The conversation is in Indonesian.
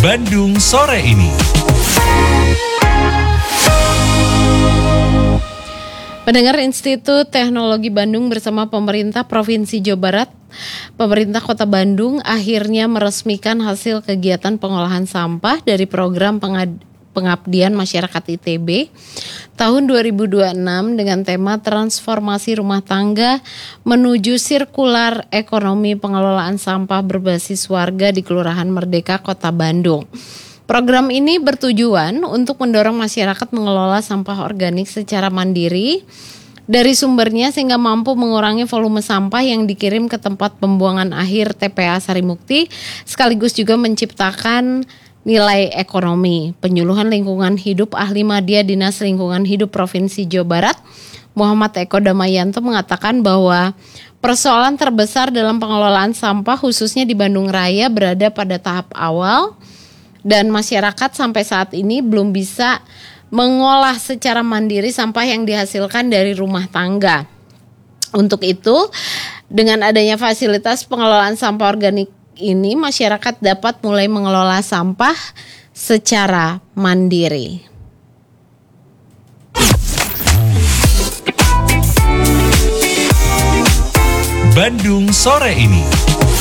Bandung sore ini. Pendengar Institut Teknologi Bandung bersama pemerintah Provinsi Jawa Barat, pemerintah Kota Bandung akhirnya meresmikan hasil kegiatan pengolahan sampah dari program pengabdian masyarakat ITB tahun 2026 dengan tema transformasi rumah tangga menuju sirkular ekonomi pengelolaan sampah berbasis warga di Kelurahan Merdeka, Kota Bandung. Program ini bertujuan untuk mendorong masyarakat mengelola sampah organik secara mandiri dari sumbernya sehingga mampu mengurangi volume sampah yang dikirim ke tempat pembuangan akhir TPA Sarimukti, sekaligus juga menciptakan nilai ekonomi. Penyuluhan lingkungan hidup ahli Madya Dinas Lingkungan Hidup Provinsi Jawa Barat, Muhammad Eko Damayanto mengatakan bahwa persoalan terbesar dalam pengelolaan sampah khususnya di Bandung Raya berada pada tahap awal dan masyarakat sampai saat ini belum bisa mengolah secara mandiri sampah yang dihasilkan dari rumah tangga. Untuk itu, dengan adanya fasilitas pengelolaan sampah organik ini, masyarakat dapat mulai mengelola sampah secara mandiri. Bandung sore ini.